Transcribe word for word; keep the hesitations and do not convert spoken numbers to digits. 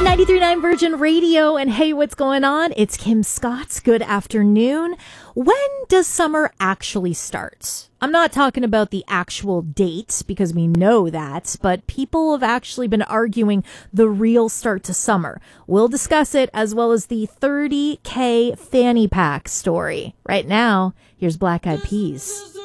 ninety-three point nine Virgin Radio, and hey, what's going on? It's Kim Scott. Good afternoon. When does summer actually start? I'm not talking about the actual date, because we know that, but people have actually been arguing the real start to summer. We'll discuss it, as well as the thirty K fanny pack story. Right now, here's Black Eyed Peas.